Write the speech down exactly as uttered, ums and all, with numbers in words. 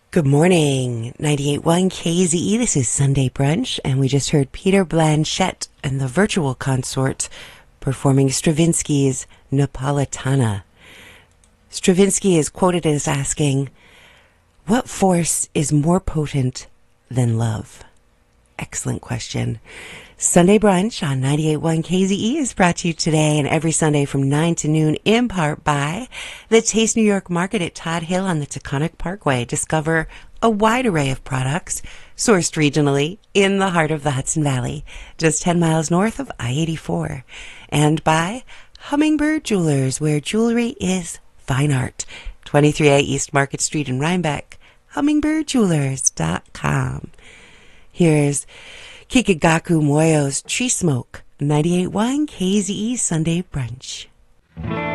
Good morning, ninety-eight point one K Z E. This is Sunday Brunch, and we just heard Peter Blanchett and the Virtual Consort performing Stravinsky's Napolitana. Stravinsky is quoted as asking, "What force is more potent than love?" Excellent question. Sunday Brunch on ninety-eight point one K Z E is brought to you today and every Sunday from nine to noon in part by the Taste New York Market at Todd Hill on the Taconic Parkway. Discover a wide array of products sourced regionally in the heart of the Hudson Valley, just ten miles north of I eighty-four. And by Hummingbird Jewelers, where jewelry is fine art. twenty-three A East Market Street in Rhinebeck, hummingbird jewelers dot com. Here's Kikagaku Moyo's Tree Smoke, ninety-eight point one K Z E Sunday Brunch.